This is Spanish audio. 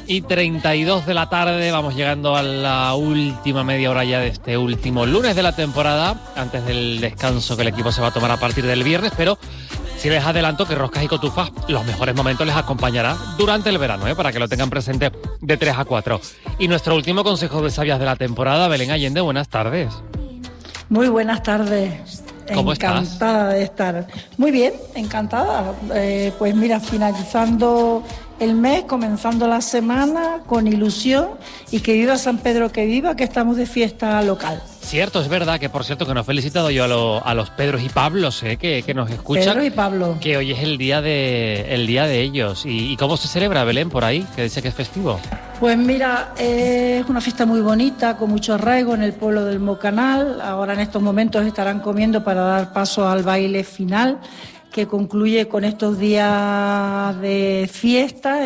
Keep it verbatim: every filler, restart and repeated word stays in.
y treinta y dos de la tarde, vamos llegando a la última media hora ya de este último lunes de la temporada, antes del descanso que el equipo se va a tomar a partir del viernes, pero si les adelanto que Roscas y Cotufas, los mejores momentos les acompañará durante el verano, ¿eh? Para que lo tengan presente de tres a cuatro. Y nuestro último consejo de sabias de la temporada, Belén Allende, buenas tardes. Muy buenas tardes. ¿Cómo encantada estás? de estar. Muy bien, encantada. Eh, pues mira, finalizando el mes, comenzando la semana con ilusión y que viva San Pedro, que viva, que estamos de fiesta local. Cierto, es verdad que por cierto que nos he felicitado yo a, lo, a los Pedros y Pablos, ¿eh? que, que nos escuchan. Pedro y Pablo. Que hoy es el día de el día de ellos. ¿Y, y cómo se celebra, Belén, por ahí? Que dice que es festivo. Pues mira, eh, es una fiesta muy bonita, con mucho arraigo en el pueblo del Mocanal. Ahora en estos momentos estarán comiendo para dar paso al baile final, que concluye con estos días de fiesta.